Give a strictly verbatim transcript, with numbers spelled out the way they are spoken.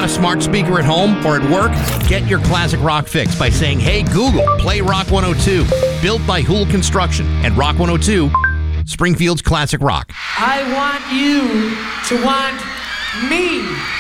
a smart speaker at home or at work? Get your classic rock fix by saying, "Hey Google, play Rock one oh two." Built by Hool Construction and Rock one oh two, Springfield's classic rock. I want you to want me.